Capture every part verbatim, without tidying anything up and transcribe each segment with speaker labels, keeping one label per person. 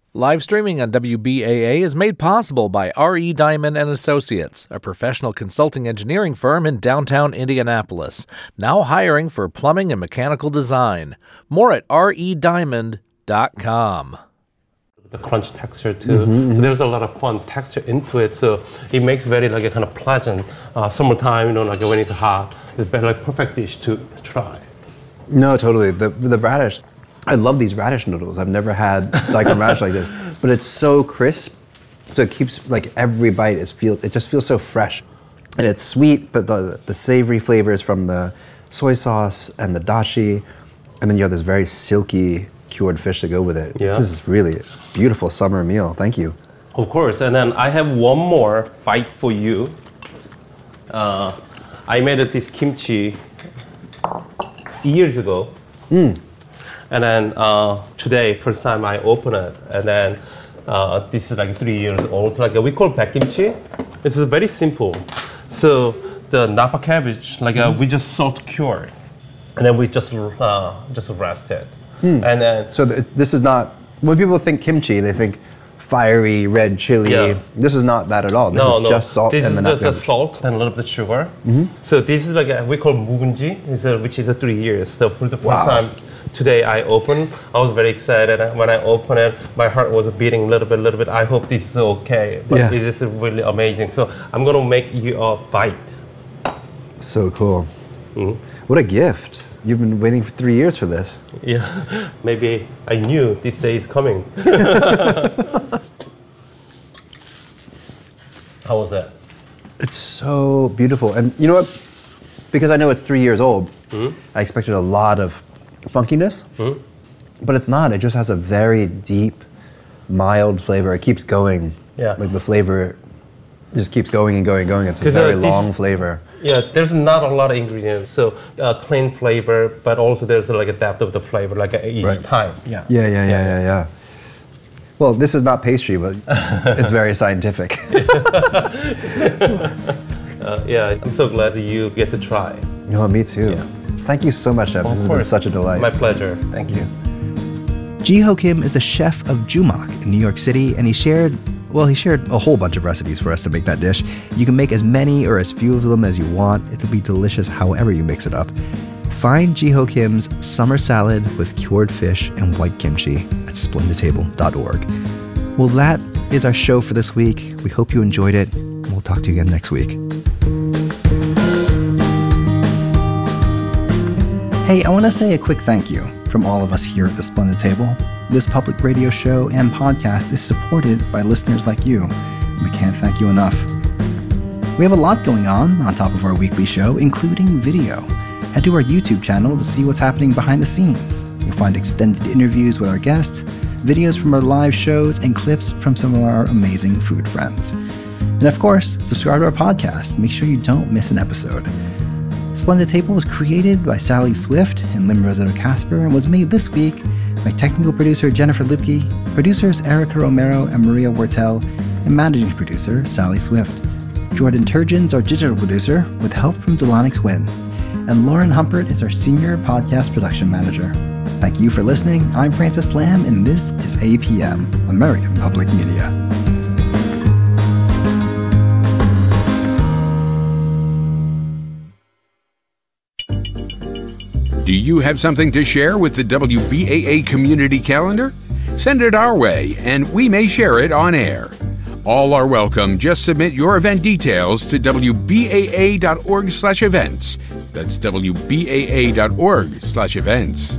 Speaker 1: Live streaming on W B A A is made possible by R E. Diamond and Associates, a professional consulting engineering firm in downtown Indianapolis, now hiring for plumbing and mechanical design. More at R E diamond dot com.
Speaker 2: The crunch texture too, mm-hmm. So there's a lot of fun texture into it, so it makes very like a kind of pleasant uh, summertime, you know, like when it's hot, it's very like perfect dish to try.
Speaker 3: No, totally. The the radish, I love these radish noodles. I've never had daikon radish like this, but it's so crisp, so it keeps like every bite is feel it just feels so fresh, and it's sweet, but the the savory flavors from the soy sauce and the dashi, and then you have this very silky cured fish to go with it.
Speaker 2: Yeah.
Speaker 3: This is really a beautiful summer meal. Thank you.
Speaker 2: Of course, and then I have one more bite for you. Uh, I made this kimchi years ago,
Speaker 3: mm.
Speaker 2: and then uh, today, first time I open it, and then uh, this is like three years old. Like we call baek kimchi. This is very simple. So the napa cabbage, like uh, we just salt cured, and then we just uh, just rest it.
Speaker 3: Mm.
Speaker 2: And then,
Speaker 3: so th- this is not, when people think kimchi, they think fiery red chili.
Speaker 2: Yeah.
Speaker 3: This is not that at all. This
Speaker 2: no,
Speaker 3: is
Speaker 2: no.
Speaker 3: just salt
Speaker 2: this
Speaker 3: and
Speaker 2: is
Speaker 3: the
Speaker 2: just a salt and a little bit of sugar.
Speaker 3: Mm-hmm.
Speaker 2: So this is like a, we call 묵은지, is a, which is a three years. So for the first
Speaker 3: Wow.
Speaker 2: time today I opened, I was very excited. When I opened it, my heart was beating a little bit, a little bit. I hope this is okay, but
Speaker 3: Yeah.
Speaker 2: it is really amazing. So I'm gonna make you a bite.
Speaker 3: So cool.
Speaker 2: Mm-hmm.
Speaker 3: What a gift. You've been waiting for three years for this.
Speaker 2: Yeah, maybe I knew this day is coming. How was that?
Speaker 3: It's so beautiful. And you know what? Because I know it's three years old, mm-hmm. I expected a lot of funkiness, mm-hmm. but it's not. It just has a very deep, mild flavor. It keeps going.
Speaker 2: Yeah.
Speaker 3: Like the flavor just keeps going and going and going. It's a very uh, long flavor.
Speaker 2: Yeah, there's not a lot of ingredients, so uh, clean flavor, but also there's like a depth of the flavor, like uh, each
Speaker 3: right.
Speaker 2: time. Yeah.
Speaker 3: Yeah, yeah, yeah, yeah, yeah, yeah. Well, this is not pastry, but it's very scientific.
Speaker 2: uh, yeah, I'm so glad that you get to try.
Speaker 3: No, me too. Yeah. Thank you so much, Chef. This has been such a delight.
Speaker 2: My pleasure. Thank you.
Speaker 4: Ji-Ho Kim is the chef of Jumak in New York City, and he shared, well, he shared a whole bunch of recipes for us to make that dish. You can make as many or as few of them as you want. It'll be delicious however you mix it up. Find Ji-Ho Kim's summer salad with cured fish and white kimchi at splendid table dot org. Well, that is our show for this week. We hope you enjoyed it, and we'll talk to you again next week. Hey, I want to say a quick thank you from all of us here at The Splendid Table. This public radio show and podcast is supported by listeners like you, and we can't thank you enough. We have a lot going on on top of our weekly show, including video. Head to our YouTube channel to see what's happening behind the scenes. You'll find extended interviews with our guests, videos from our live shows, and clips from some of our amazing food friends. And of course, subscribe to our podcast. Make sure you don't miss an episode. Splendid Table was created by Sally Swift and Lim Rosetta Casper and was made this week by technical producer Jennifer Lipke, producers Erica Romero and Maria Wortel, and managing producer Sally Swift. Jordan Turgeon's our digital producer with help from Delanix Wynn. And Lauren Humpert is our senior podcast production manager. Thank you for listening. I'm Francis Lam, and this is A P M, American Public Media.
Speaker 5: Do you have something to share with the W B A A community calendar? Send it our way, and we may share it on air. All are welcome. Just submit your event details to W B A A dot org slash events. That's W B A A dot org slash events.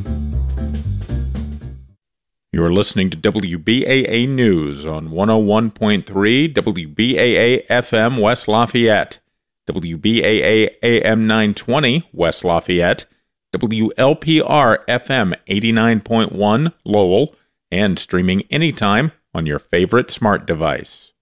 Speaker 6: You're listening to W B A A News on one oh one point three W B A A F M West Lafayette, W B A A A M nine twenty West Lafayette, W L P R F M eighty-nine point one Lowell, and streaming anytime on your favorite smart device.